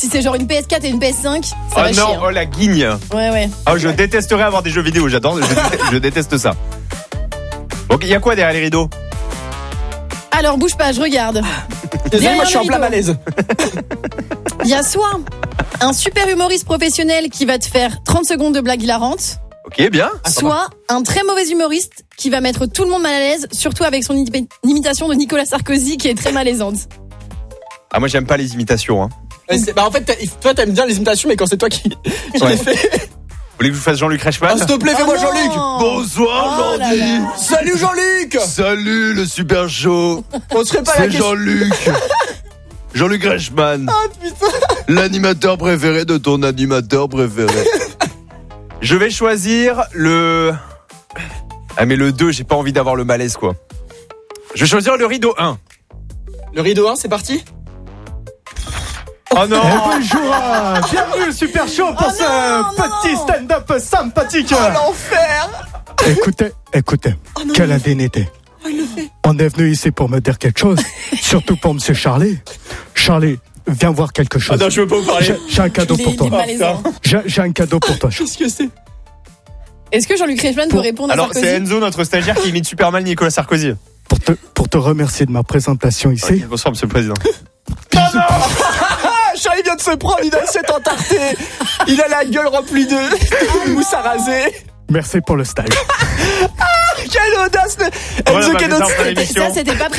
Si c'est genre une PS4 et une PS5, ça va chier. Oh la guigne. Ouais. Oh, je détesterais avoir des jeux vidéo, j'adore, je déteste ça. Donc il y a quoi derrière les rideaux? Alors bouge pas, je regarde. Désolé, moi je suis en plein malaise. Il y a soit un super humoriste professionnel qui va te faire 30 secondes de blagues hilarantes. Ok, bien. Soit un très mauvais humoriste qui va mettre tout le monde mal à l'aise, surtout avec son imitation de Nicolas Sarkozy qui est très malaisante. Ah, moi j'aime pas les imitations. Hein. En fait, toi t'aimes bien les imitations, mais quand c'est toi qui les fais. Vous voulez que je vous fasse Jean-Luc Reichmann? S'il te plaît, fais-moi non. Jean-Luc. Bonsoir Jordi. Salut Jean-Luc. Salut le super show. On serait pas C'est la question. Jean-Luc. Jean-Luc Reichmann. Ah putain. L'animateur préféré de ton animateur préféré. Je vais choisir le... Ah mais le 2, j'ai pas envie d'avoir le malaise quoi. Je vais choisir le rideau 1. Le rideau 1, c'est parti. Oh non. Bonjour, bienvenue au Super Show pour petit stand-up sympathique. Oh l'enfer. Écoutez, quelle indignité. On est venu ici pour me dire quelque chose, surtout pour Monsieur Charlie. Charlie, viens voir quelque chose. Ah non, je veux pas vous parler. J'ai un cadeau pour toi. J'ai un cadeau pour toi. Qu'est-ce que c'est? Est-ce que Jean-Luc Reichmann peut répondre à Alors Sarkozy? c'est Enzo, notre stagiaire, qui imite super mal Nicolas Sarkozy. Pour te remercier de ma présentation ici. Okay, bonsoir Monsieur le Président. Charlie vient de se prendre, il a s'est entarté. Il a la gueule remplie de mousse à raser. Merci pour le style. Quelle audace. Voilà, Enzo, quelle audace. l'émission. Ça, c'était pas